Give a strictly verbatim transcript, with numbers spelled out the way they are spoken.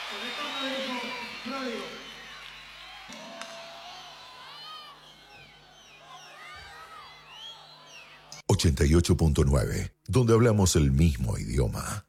ochenta y ocho punto nueve, donde hablamos el mismo idioma.